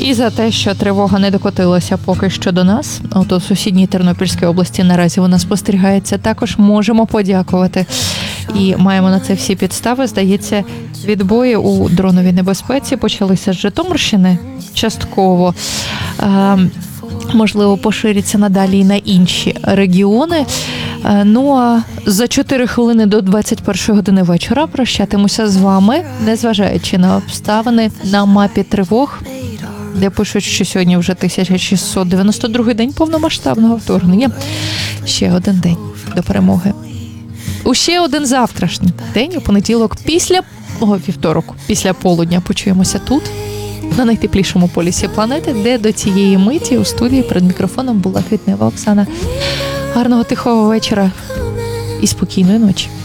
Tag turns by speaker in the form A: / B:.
A: І за те, що тривога не докотилася поки що до нас. От у сусідній Тернопільській області наразі вона спостерігається. Також можемо подякувати. І маємо на це всі підстави. Здається, відбої у дроновій небезпеці почалися з Житомирщини частково. Можливо, поширяться надалі і на інші регіони. Ну а за 4 хвилини до 21 години вечора прощатимуся з вами, незважаючи на обставини на мапі тривог, де пишуть, що сьогодні вже 1692-й день повномасштабного вторгнення. Ще один день до перемоги. У ще один завтрашній день, у понеділок, вівторок, після полудня почуємося тут, на найтеплішому полюсі планети, де до цієї миті у студії перед мікрофоном була Квітнева Оксана. Гарного тихого вечора і спокійної ночі.